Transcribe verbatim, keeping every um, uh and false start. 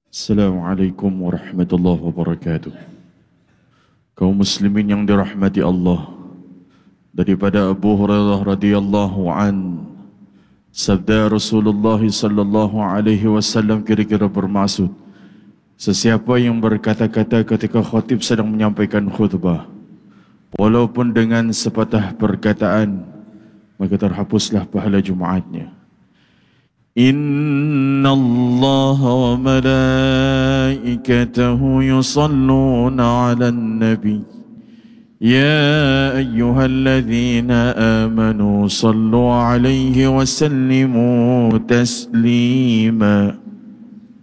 Assalamualaikum warahmatullahi wabarakatuh. Kaum muslimin yang dirahmati Allah, daripada Abu Hurairah radhiyallahu an, sabda Rasulullah sallallahu alaihi wasallam kira-kira bermaksud, sesiapa yang berkata-kata ketika khatib sedang menyampaikan khutbah, walaupun dengan sepatah perkataan, maka terhapuslah pahala Jumaatnya. Inna Allah wa malaikatahu yusalluna ala nabi Ya ayyuhalladzina amanu sallu alaihi wa sallimu taslima